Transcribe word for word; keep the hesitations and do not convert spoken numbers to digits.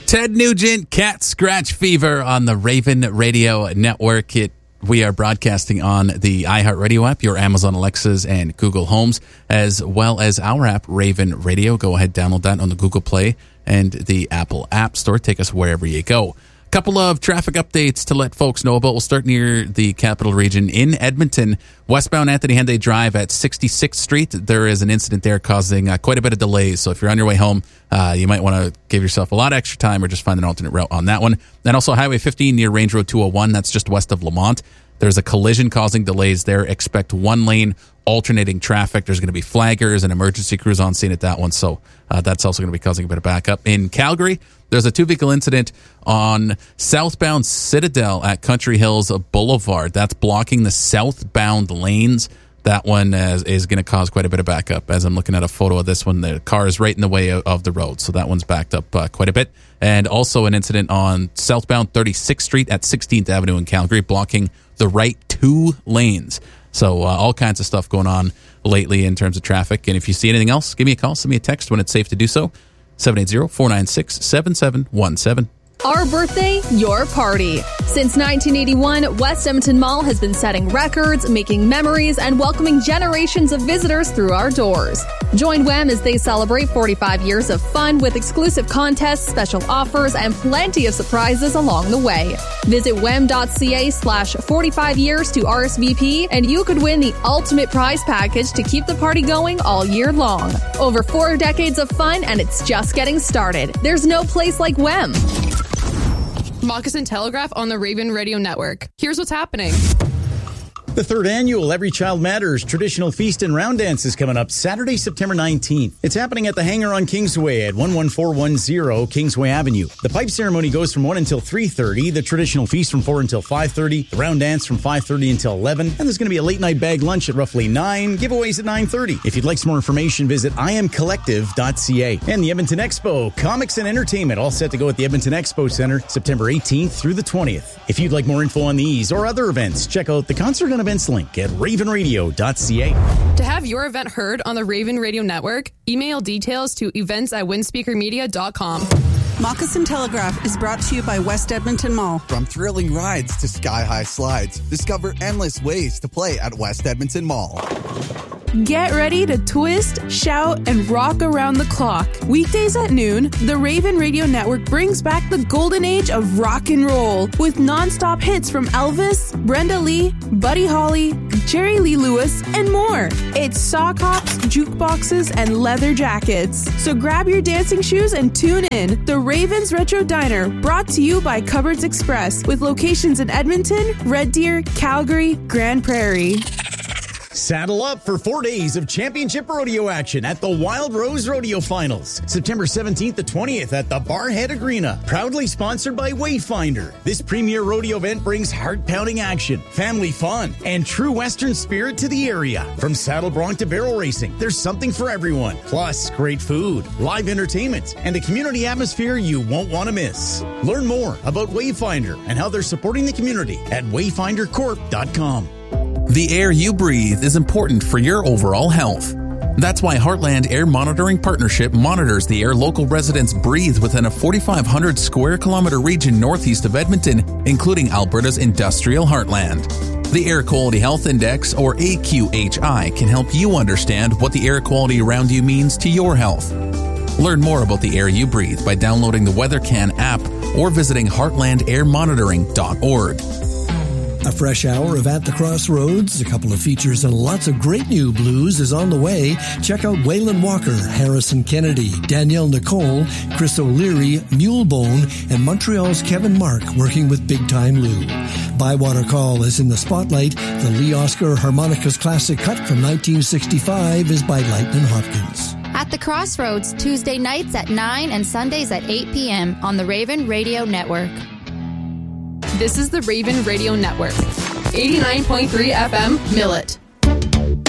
Ted Nugent, Cat Scratch Fever on the Raven Radio Network. It, we are broadcasting on the iHeartRadio app, your Amazon Alexas and Google Homes, as well as our app, Raven Radio. Go ahead, download that on the Google Play and the Apple App Store. Take us wherever you go. Couple of traffic updates to let folks know about. We'll start near the Capital Region in Edmonton. Westbound Anthony Henday Drive at sixty-sixth Street. There is an incident there causing uh, quite a bit of delays. So if you're on your way home, uh, you might want to give yourself a lot of extra time or just find an alternate route on that one. Then also Highway fifteen near Range Road two oh one. That's just west of Lamont. There's a collision causing delays there. Expect one lane alternating traffic. There's going to be flaggers and emergency crews on scene at that one. So uh, that's also going to be causing a bit of backup. In Calgary, there's a two-vehicle incident on southbound Citadel at Country Hills Boulevard. That's blocking the southbound lanes. That one is, is going to cause quite a bit of backup. As I'm looking at a photo of this one, the car is right in the way of, of the road. So that one's backed up uh, quite a bit. And also an incident on southbound thirty-sixth Street at sixteenth Avenue in Calgary, blocking the right two lanes. So uh, all kinds of stuff going on lately in terms of traffic. And if you see anything else, give me a call. Send me a text when it's safe to do so. seven eight zero, four nine six, seven seven one seven. Our birthday, your party. Since nineteen eighty-one, West Edmonton Mall has been setting records, making memories, and welcoming generations of visitors through our doors. Join W E M as they celebrate forty-five years of fun with exclusive contests, special offers, and plenty of surprises along the way. Visit wem.ca slash 45 years to R S V P, and you could win the ultimate prize package to keep the party going all year long. Over four decades of fun, and it's just getting started. There's no place like W E M. Moccasin Telegraph on the Raven Radio Network. Here's what's happening. The third annual Every Child Matters traditional feast and round dance is coming up Saturday, September nineteenth. It's happening at the Hangar on Kingsway at one one four one zero Kingsway Avenue. The pipe ceremony goes from one until three thirty, the traditional feast from four until five thirty, the round dance from five thirty until eleven, and there's going to be a late night bag lunch at roughly nine, giveaways at nine thirty. If you'd like some more information, visit i am collective dot c a. And the Edmonton Expo, comics and entertainment, all set to go at the Edmonton Expo Center September eighteenth through the twentieth. If you'd like more info on these or other events, check out the concert and events link at raven radio dot c a. To have your event heard on the Raven Radio Network, email details to events at windspeaker media dot com. Moccasin Telegraph is brought to you by West Edmonton Mall. From thrilling rides to sky-high slides, discover endless ways to play at West Edmonton Mall. Get ready to twist, shout, and rock around the clock. Weekdays at noon, the Raven Radio Network brings back the golden age of rock and roll with non-stop hits from Elvis, Brenda Lee, Buddy Holly, Jerry Lee Lewis, and more. It's sock hops, jukeboxes, and leather jackets. So grab your dancing shoes and tune in. The Ravens Retro Diner, brought to you by Cupboards Express, with locations in Edmonton, Red Deer, Calgary, Grand Prairie. Saddle up for four days of championship rodeo action at the Wild Rose Rodeo Finals. September seventeenth to twentieth at the Barhead Arena. Proudly sponsored by Wayfinder. This premier rodeo event brings heart-pounding action, family fun, and true Western spirit to the area. From saddle bronc to barrel racing, there's something for everyone. Plus, great food, live entertainment, and a community atmosphere you won't want to miss. Learn more about Wayfinder and how they're supporting the community at wayfinder corp dot com. The air you breathe is important for your overall health. That's why Heartland Air Monitoring Partnership monitors the air local residents breathe within a forty-five hundred square kilometer region northeast of Edmonton, including Alberta's industrial heartland. The Air Quality Health Index, or A Q H I, can help you understand what the air quality around you means to your health. Learn more about the air you breathe by downloading the WeatherCan app or visiting heartland air monitoring dot org. A fresh hour of At the Crossroads, a couple of features, and lots of great new blues is on the way. Check out Waylon Walker, Harrison Kennedy, Danielle Nicole, Chris O'Leary, Mulebone, and Montreal's Kevin Mark working with Big Time Lou. Bywater Call is in the spotlight. The Lee Oscar Harmonicas classic cut from nineteen sixty-five is by Lightnin' Hopkins. At the Crossroads, Tuesday nights at nine and Sundays at eight p.m. on the Raven Radio Network. This is the Raven Radio Network. eighty-nine point three F M, Millet.